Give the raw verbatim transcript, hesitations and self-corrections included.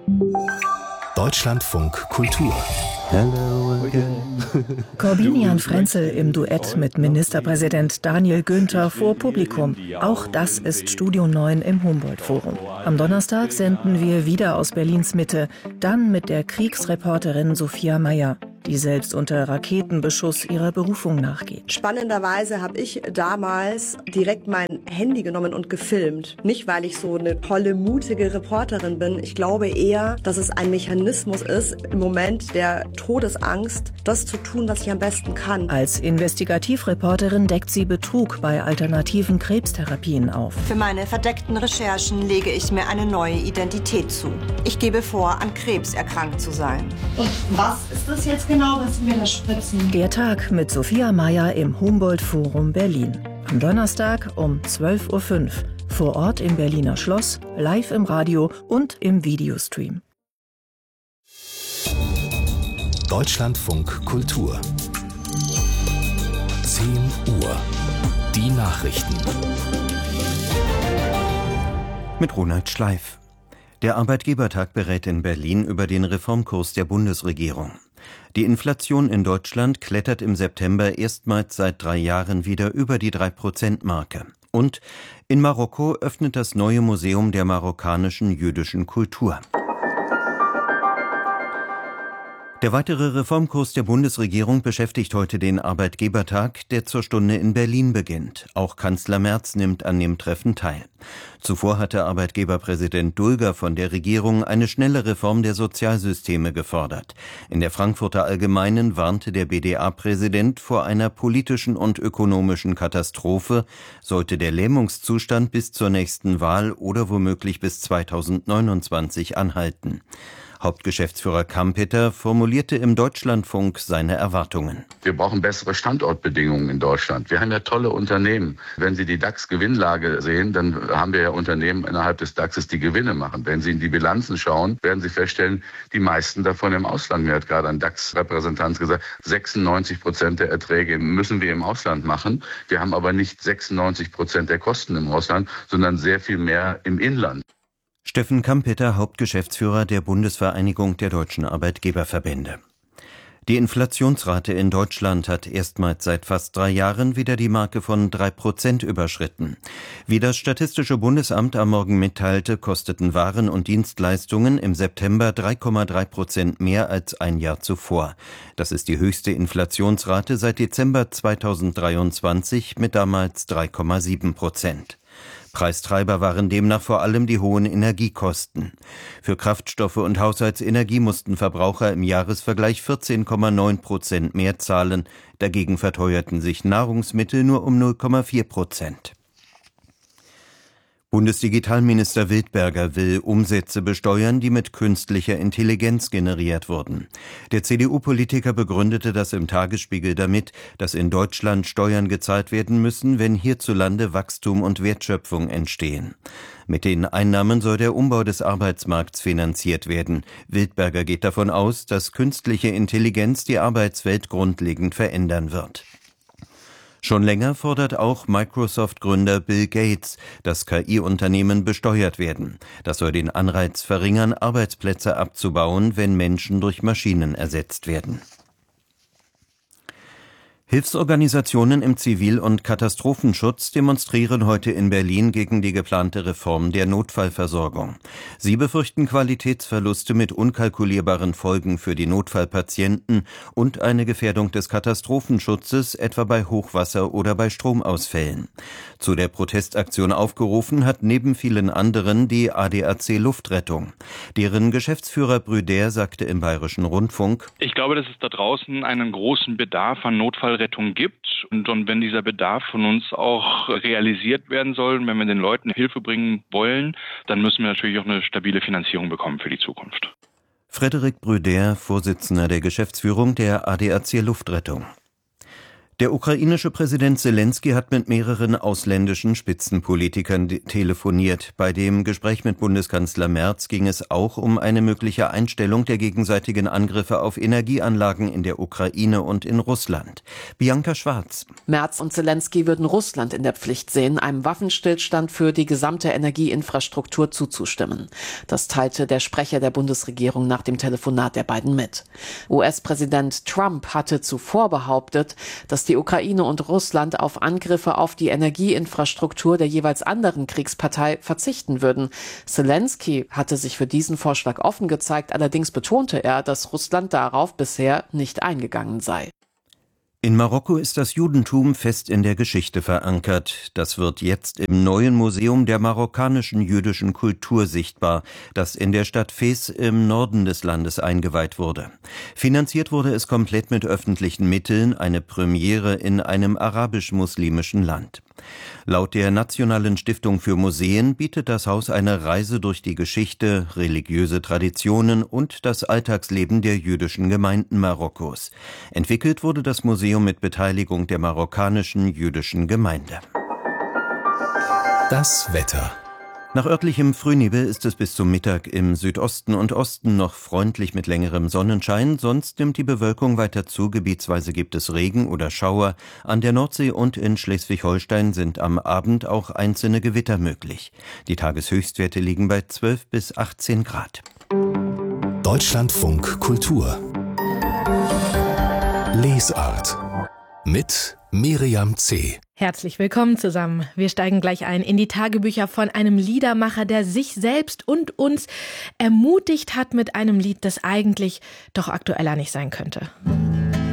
Deutschlandfunk Kultur. Hello again. Corbinian Frenzel im Duett mit Ministerpräsident Daniel Günther vor Publikum. Auch das ist Studio neun im Humboldt-Forum. Am Donnerstag senden wir wieder aus Berlins Mitte, dann mit der Kriegsreporterin Sophia Mayer, die selbst unter Raketenbeschuss ihrer Berufung nachgeht. Spannenderweise habe ich damals direkt mein Handy genommen und gefilmt. Nicht, weil ich so eine tolle, mutige Reporterin bin. Ich glaube eher, dass es ein Mechanismus ist, im Moment der Todesangst, das zu tun, was ich am besten kann. Als Investigativreporterin deckt sie Betrug bei alternativen Krebstherapien auf. Für meine verdeckten Recherchen lege ich mir eine neue Identität zu. Ich gebe vor, an Krebs erkrankt zu sein. Und was ist das jetzt genau, was Sie mir da spritzen? Der Tag mit Sophia Mayer im Humboldt-Forum Berlin. Am Donnerstag um zwölf Uhr fünf. Vor Ort im Berliner Schloss, live im Radio und im Videostream. Deutschlandfunk Kultur. zehn Uhr. Die Nachrichten. Mit Ronald Schleif. Der Arbeitgebertag berät in Berlin über den Reformkurs der Bundesregierung. Die Inflation in Deutschland klettert im September erstmals seit drei Jahren wieder über die drei Prozent Marke. Und in Marokko öffnet das neue Museum der marokkanischen jüdischen Kultur. Der weitere Reformkurs der Bundesregierung beschäftigt heute den Arbeitgebertag, der zur Stunde in Berlin beginnt. Auch Kanzler Merz nimmt an dem Treffen teil. Zuvor hatte Arbeitgeberpräsident Dulger von der Regierung eine schnelle Reform der Sozialsysteme gefordert. In der Frankfurter Allgemeinen warnte der B D A-Präsident vor einer politischen und ökonomischen Katastrophe, sollte der Lähmungszustand bis zur nächsten Wahl oder womöglich bis zweitausendneunundzwanzig anhalten. Hauptgeschäftsführer Kampeter formulierte im Deutschlandfunk seine Erwartungen. Wir brauchen bessere Standortbedingungen in Deutschland. Wir haben ja tolle Unternehmen. Wenn Sie die DAX-Gewinnlage sehen, dann haben wir ja Unternehmen innerhalb des DAXes, die Gewinne machen. Wenn Sie in die Bilanzen schauen, werden Sie feststellen, die meisten davon im Ausland. Mir hat gerade ein DAX-Repräsentant gesagt, sechsundneunzig Prozent der Erträge müssen wir im Ausland machen. Wir haben aber nicht sechsundneunzig Prozent der Kosten im Ausland, sondern sehr viel mehr im Inland. Steffen Kampeter, Hauptgeschäftsführer der Bundesvereinigung der deutschen Arbeitgeberverbände. Die Inflationsrate in Deutschland hat erstmals seit fast drei Jahren wieder die Marke von drei Prozent überschritten. Wie das Statistische Bundesamt am Morgen mitteilte, kosteten Waren und Dienstleistungen im September drei Komma drei Prozent mehr als ein Jahr zuvor. Das ist die höchste Inflationsrate seit Dezember zweitausenddreiundzwanzig mit damals drei Komma sieben Prozent. Preistreiber waren demnach vor allem die hohen Energiekosten. Für Kraftstoffe und Haushaltsenergie mussten Verbraucher im Jahresvergleich vierzehn Komma neun Prozent mehr zahlen. Dagegen verteuerten sich Nahrungsmittel nur um null Komma vier Prozent. Bundesdigitalminister Wildberger will Umsätze besteuern, die mit künstlicher Intelligenz generiert wurden. Der C D U-Politiker begründete das im Tagesspiegel damit, dass in Deutschland Steuern gezahlt werden müssen, wenn hierzulande Wachstum und Wertschöpfung entstehen. Mit den Einnahmen soll der Umbau des Arbeitsmarkts finanziert werden. Wildberger geht davon aus, dass künstliche Intelligenz die Arbeitswelt grundlegend verändern wird. Schon länger fordert auch Microsoft-Gründer Bill Gates, dass K I-Unternehmen besteuert werden. Das soll den Anreiz verringern, Arbeitsplätze abzubauen, wenn Menschen durch Maschinen ersetzt werden. Hilfsorganisationen im Zivil- und Katastrophenschutz demonstrieren heute in Berlin gegen die geplante Reform der Notfallversorgung. Sie befürchten Qualitätsverluste mit unkalkulierbaren Folgen für die Notfallpatienten und eine Gefährdung des Katastrophenschutzes, etwa bei Hochwasser oder bei Stromausfällen. Zu der Protestaktion aufgerufen hat neben vielen anderen die A D A C Luftrettung. Deren Geschäftsführer Brüder sagte im Bayerischen Rundfunk: Ich glaube, dass es da draußen einen großen Bedarf an Notfallrettung gibt. Und, und wenn dieser Bedarf von uns auch realisiert werden soll, wenn wir den Leuten Hilfe bringen wollen, dann müssen wir natürlich auch eine stabile Finanzierung bekommen für die Zukunft. Frederik Brüder, Vorsitzender der Geschäftsführung der A D A C Luftrettung. Der ukrainische Präsident Selenskyj hat mit mehreren ausländischen Spitzenpolitikern telefoniert. Bei dem Gespräch mit Bundeskanzler Merz ging es auch um eine mögliche Einstellung der gegenseitigen Angriffe auf Energieanlagen in der Ukraine und in Russland. Bianca Schwarz. Merz und Selenskyj würden Russland in der Pflicht sehen, einem Waffenstillstand für die gesamte Energieinfrastruktur zuzustimmen. Das teilte der Sprecher der Bundesregierung nach dem Telefonat der beiden mit. U S-Präsident Trump hatte zuvor behauptet, dass die Ukraine und Russland auf Angriffe auf die Energieinfrastruktur der jeweils anderen Kriegspartei verzichten würden. Selenskyj hatte sich für diesen Vorschlag offen gezeigt, allerdings betonte er, dass Russland darauf bisher nicht eingegangen sei. In Marokko ist das Judentum fest in der Geschichte verankert. Das wird jetzt im neuen Museum der marokkanischen jüdischen Kultur sichtbar, das in der Stadt Fez im Norden des Landes eingeweiht wurde. Finanziert wurde es komplett mit öffentlichen Mitteln, eine Premiere in einem arabisch-muslimischen Land. Laut der Nationalen Stiftung für Museen bietet das Haus eine Reise durch die Geschichte, religiöse Traditionen und das Alltagsleben der jüdischen Gemeinden Marokkos. Entwickelt wurde das Museum mit Beteiligung der marokkanischen jüdischen Gemeinde. Das Wetter. Nach örtlichem Frühnebel ist es bis zum Mittag im Südosten und Osten noch freundlich mit längerem Sonnenschein, sonst nimmt die Bewölkung weiter zu, gebietsweise gibt es Regen oder Schauer. An der Nordsee und in Schleswig-Holstein sind am Abend auch einzelne Gewitter möglich. Die Tageshöchstwerte liegen bei zwölf bis achtzehn Grad. Deutschlandfunk Kultur. Lesart mit Miriam C. Herzlich willkommen zusammen. Wir steigen gleich ein in die Tagebücher von einem Liedermacher, der sich selbst und uns ermutigt hat mit einem Lied, das eigentlich doch aktueller nicht sein könnte.